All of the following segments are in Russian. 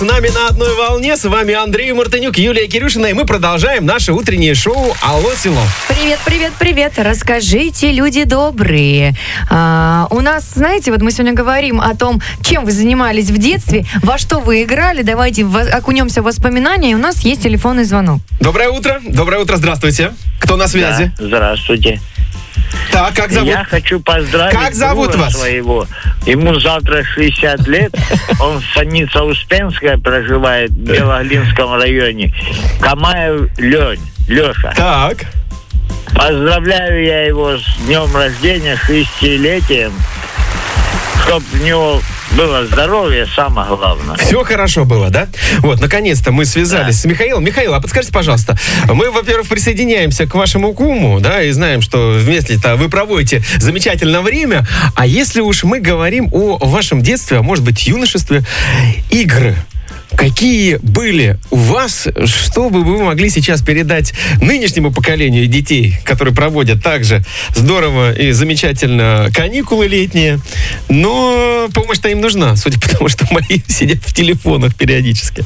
С нами на одной волне, с вами Андрей Мартынюк, Юлия Кирюшина, и мы продолжаем наше утреннее шоу «Алло, село». Привет, привет, привет. Расскажите, люди добрые. У нас, знаете, вот мы сегодня говорим о том, чем вы занимались в детстве, во что вы играли. Давайте окунемся в воспоминания, и у нас есть телефонный звонок. Доброе утро, здравствуйте. Кто на связи? Да, здравствуйте. Так, как зовут? Я хочу поздравить как зовут друга вас? своего. Ему завтра 60 лет. Он в станице Успенская проживает в Белоглинском районе. Камаев Леша. Так. Поздравляю я его с днем рождения, 60-летием. Чтоб у него было здоровье, самое главное. Все хорошо было, да? Вот, наконец-то мы связались с Михаилом. Михаил, а подскажите, пожалуйста, мы, во-первых, присоединяемся к вашему куму, да, и знаем, что вместе-то вы проводите замечательное время. А если уж мы говорим о вашем детстве, а может быть юношестве, игры, какие были у вас, что бы вы могли сейчас передать нынешнему поколению детей, которые проводят также здорово и замечательно каникулы летние, но помощь-то им нужна, судя по тому, что мои сидят в телефонах периодически.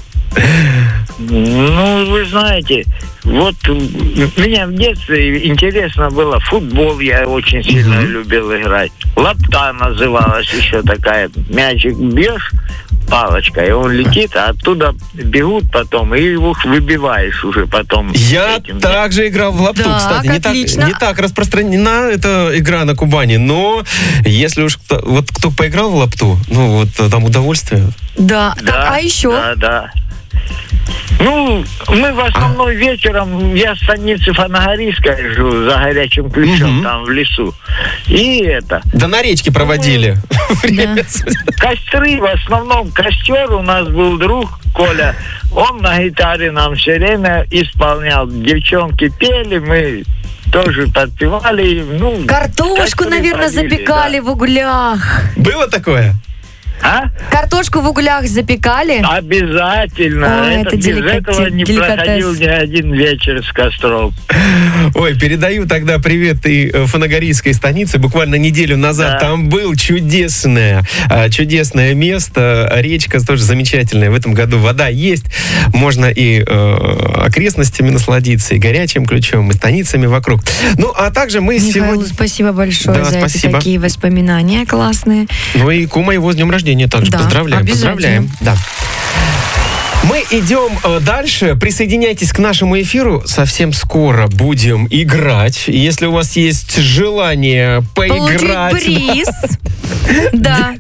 Ну, вы знаете, вот меня в детстве интересно было футбол, я очень сильно любил играть. Лапта называлась еще такая. Мячик бьешь палочкой, и он летит, а оттуда бегут потом, и его выбиваешь уже потом. Я также играл в лапту, так, кстати. отлично. Не так распространена эта игра на Кубани, но если уж кто поиграл в лапту, ну вот там удовольствие. Да. Так, а еще? Да. Ну, мы в основном вечером, я в станице Фанагорийской живу, за горячим ключом, там в лесу. И это... Да на речке проводили. Костры, в основном костер у нас был друг Коля. Он на гитаре нам все время исполнял. Девчонки пели, мы тоже подпевали. Ну, картошку, наверное, запекали в углях. Было такое? А? Картошку в углях запекали? Обязательно. Ой, это без этого не проходил ни один вечер с костром. Ой, передаю тогда привет и Фанагорийской станице. Буквально неделю назад там был чудесное место. Речка тоже замечательная. В этом году вода есть. Можно и окрестностями насладиться, и горячим ключом, и станицами вокруг. Ну, а также мы сегодня... спасибо большое за эти такие воспоминания классные. Ну и кума его с днем рождения также поздравляем. Да. Мы идем дальше. Присоединяйтесь к нашему эфиру. Совсем скоро будем играть. Если у вас есть желание поиграть... Получить приз. Да.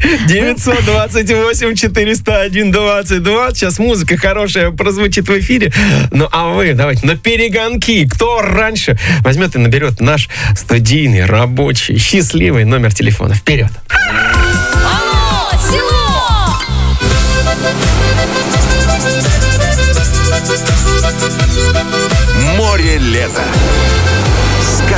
928-401-2020. Сейчас музыка хорошая прозвучит в эфире. Ну, а вы давайте на перегонки. Кто раньше возьмет и наберет наш студийный, рабочий, счастливый номер телефона. Вперед! Море лета.